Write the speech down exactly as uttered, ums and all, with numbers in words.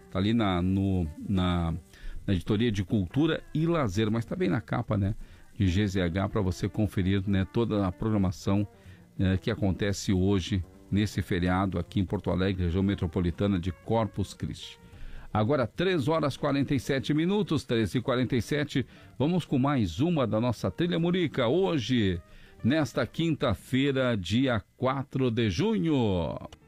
Tá ali na, no, na, na editoria de Cultura e Lazer, mas tá bem na capa, né, de G Z H, para você conferir, né, toda a programação né, que acontece hoje nesse feriado aqui em Porto Alegre, região metropolitana de Corpus Christi. Agora três horas e quarenta e sete minutos, treze e quarenta e sete, vamos com mais uma da nossa Trilha Murica, hoje, nesta quinta-feira, dia quatro de junho.